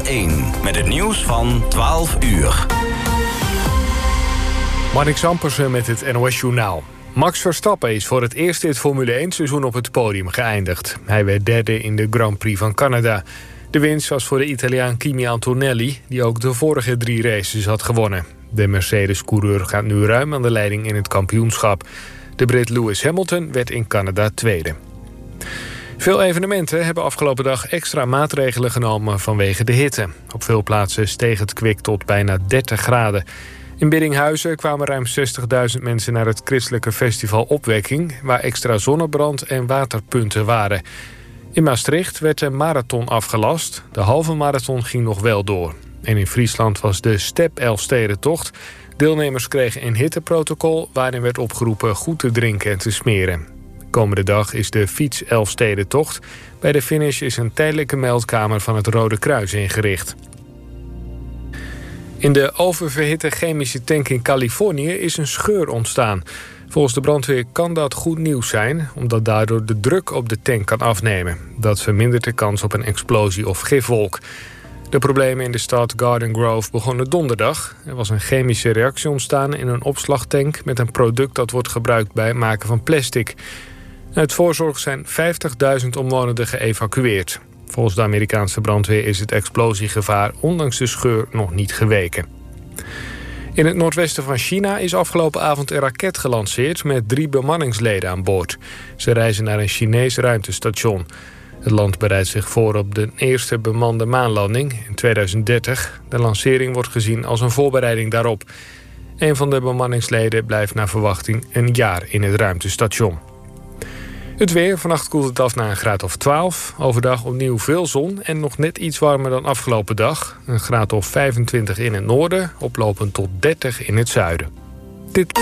1 met het nieuws van 12 uur. Marnix Ampersen met het NOS Journaal. Max Verstappen is voor het eerst dit Formule 1-seizoen op het podium geëindigd. Hij werd derde in de Grand Prix van Canada. De winst was voor de Italiaan Kimi Antonelli, die ook de vorige 3 races had gewonnen. De Mercedes-coureur gaat nu ruim aan de leiding in het kampioenschap. De Brit Lewis Hamilton werd in Canada tweede. Veel evenementen hebben afgelopen dag extra maatregelen genomen vanwege de hitte. Op veel plaatsen steeg het kwik tot bijna 30 graden. In Biddinghuizen kwamen ruim 60.000 mensen naar het christelijke festival Opwekking, waar extra zonnebrand- en waterpunten waren. In Maastricht werd een marathon afgelast. De halve marathon ging nog wel door. En in Friesland was de Step Elfstedentocht. Deelnemers kregen een hitteprotocol waarin werd opgeroepen goed te drinken en te smeren. Komende dag is de fiets Elfstedentocht. Bij de finish is een tijdelijke meldkamer van het Rode Kruis ingericht. In de oververhitte chemische tank in Californië is een scheur ontstaan. Volgens de brandweer kan dat goed nieuws zijn, omdat daardoor de druk op de tank kan afnemen. Dat vermindert de kans op een explosie of gifwolk. De problemen in de stad Garden Grove begonnen donderdag. Er was een chemische reactie ontstaan in een opslagtank met een product dat wordt gebruikt bij het maken van plastic. Uit voorzorg zijn 50.000 omwonenden geëvacueerd. Volgens de Amerikaanse brandweer is het explosiegevaar ondanks de scheur nog niet geweken. In het noordwesten van China is afgelopen avond een raket gelanceerd met 3 bemanningsleden aan boord. Ze reizen naar een Chinees ruimtestation. Het land bereidt zich voor op de eerste bemande maanlanding in 2030. De lancering wordt gezien als een voorbereiding daarop. Een van de bemanningsleden blijft naar verwachting een jaar in het ruimtestation. Het weer, vannacht koelt het af naar een graad of 12. Overdag opnieuw veel zon en nog net iets warmer dan afgelopen dag. Een graad of 25 in het noorden, oplopend tot 30 in het zuiden.